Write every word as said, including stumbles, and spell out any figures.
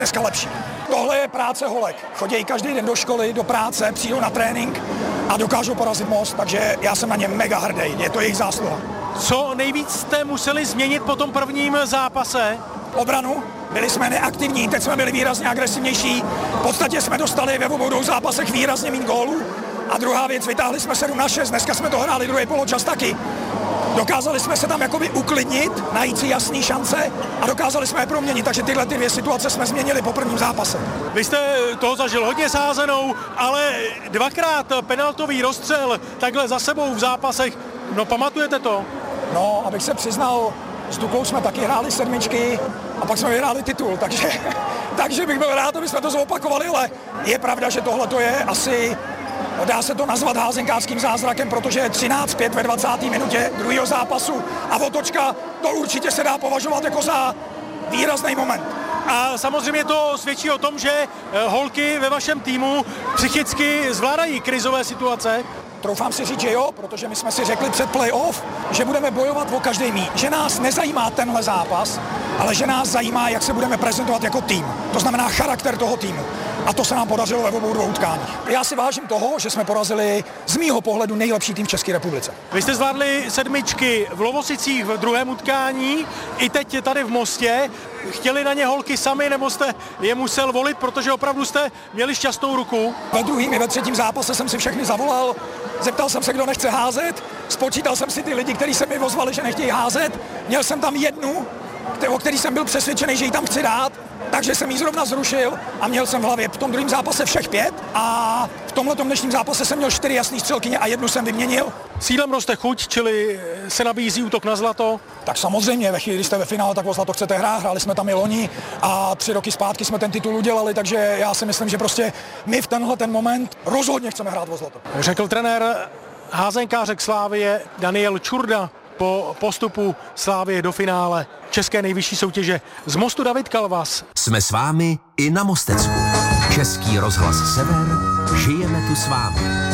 dneska lepší. Tohle je práce holek. Chodí každý den do školy, do práce, přijdou na trénink a dokážou porazit Most, takže já jsem na ně mega hrdý, je to jejich zásluha. Co nejvíc jste museli změnit po tom prvním zápase? Obranu, byli jsme neaktivní, teď jsme byli výrazně agresivnější, v podstatě jsme dostali ve obou dvou zápasech výrazně méně gólů. A druhá věc, vytáhli jsme sedm na šest, dneska jsme to hráli druhý poločas taky. Dokázali jsme se tam jakoby uklidnit, najít si jasný šance a dokázali jsme je proměnit, takže tyhle ty dvě situace jsme změnili po prvním zápase. Vy jste toho zažil hodně sázenou, ale dvakrát penaltový rozstřel takhle za sebou v zápasech, no pamatujete to? No, abych se přiznal, s Duklou jsme taky hráli sedmičky a pak jsme vyhráli titul, takže, takže bych byl rád, aby jsme to zopakovali, ale je pravda, že tohle to je asi... Dá se to nazvat házenkářským zázrakem, protože je třináct pět ve dvacáté minutě druhého zápasu a otočka, to určitě se dá považovat jako za výrazný moment. A samozřejmě to svědčí o tom, že holky ve vašem týmu psychicky zvládají krizové situace. Troufám si říct, že jo, protože my jsme si řekli před playoff, že budeme bojovat o každý míč. Že nás nezajímá tenhle zápas, ale že nás zajímá, jak se budeme prezentovat jako tým. To znamená charakter toho týmu. A to se nám podařilo ve obou dvou utkáních. Já si vážím toho, že jsme porazili z mýho pohledu nejlepší tým v České republice. Vy jste zvládli sedmičky v Lovosicích v druhém utkání, i teď tady v Mostě. Chtěli na ně holky sami, nebo jste je musel volit, protože opravdu jste měli šťastnou ruku? Ve druhém i ve třetím zápase jsem si všechny zavolal, zeptal jsem se, kdo nechce házet, spočítal jsem si ty lidi, kteří se mi ozvali, že nechtějí házet, měl jsem tam jednu, o který jsem byl přesvědčený, že ji tam chci dát, takže jsem ji zrovna zrušil a měl jsem v hlavě v tom druhém zápase všech pět a v tomhletom dnešním zápase jsem měl čtyři jasný střelkyně a jednu jsem vyměnil. Sídlem roste chuť, čili se nabízí útok na zlato? Tak samozřejmě, ve chvíli, kdy jste ve finále, tak o zlato chcete hrát, hráli jsme tam i loni a tři roky zpátky jsme ten titul udělali, takže já si myslím, že prostě my v tenhle ten moment rozhodně chceme hrát o zlato. Řekl trenér házenkářek Slavie Daniel Čurda po postupu Slavie do finále české nejvyšší soutěže. Z Mostu David Kalvas. Jsme s vámi i na Mostecku. Český rozhlas Sever, žijeme tu s vámi.